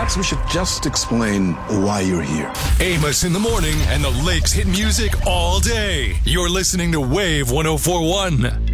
perhaps we should just explain why you're here. Amos in the morning and the Lakes hit music all day. You're listening to Wave 104.1.